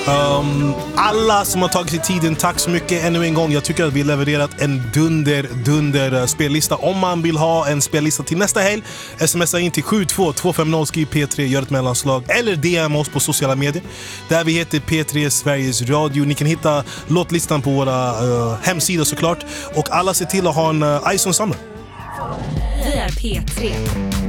Alla som har tagit sig tiden, tack så mycket ännu en gång. Jag tycker att vi levererat en dunder spellista. Om man vill ha en spellista till nästa helg, smsa in till 72250, skriv P3, gör ett mellanslag eller DM oss på sociala medier där vi heter P3 Sveriges Radio. Ni kan hitta låtlistan på våra hemsidor såklart. Och alla ser till att ha en iTunes-samling. Vi är P3.